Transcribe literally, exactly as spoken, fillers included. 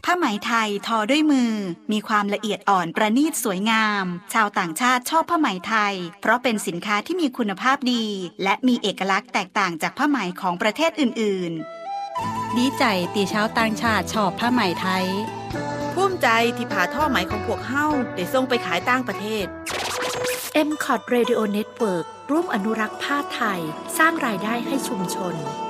ผ้าไหมไทยทอด้วยมือมีความละเอียดอ่อนประณีตสวยงามชาวต่างชาติชอบผ้าไหมไทยเพราะเป็นสินค้าที่มีคุณภาพดีและมีเอกลักษณ์แตกต่างจากผ้าไหมของประเทศอื่นๆดีใจตีชาวต่างชาติชอบผ้าไหมไทยภูมิใจที่ผ่าท่อไหมของพวกเฮาได้ส่งไปขายต่างประเทศเอ็ม คอ ที Radio Network ร่วมอนุรักษ์ผ้าไทยสร้างรายได้ให้ชุมชน